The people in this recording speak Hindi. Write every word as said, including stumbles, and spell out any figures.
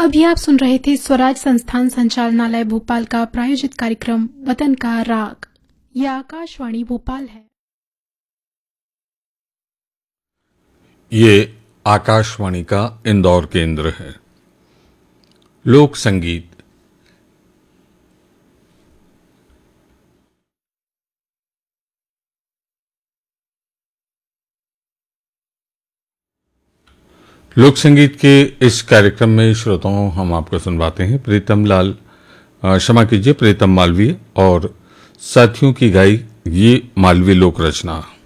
अभी आप सुन रहे थे स्वराज संस्थान संचालनालय भोपाल का प्रायोजित कार्यक्रम वतन का राग। यह आकाशवाणी भोपाल है। ये आकाशवाणी का इंदौर केंद्र है। लोक संगीत। लोक संगीत के इस कार्यक्रम में श्रोताओं हम आपको सुनवाते हैं प्रीतम लाल क्षमा कीजिए प्रीतम मालवीय और साथियों की गाई ये मालवी लोक रचना।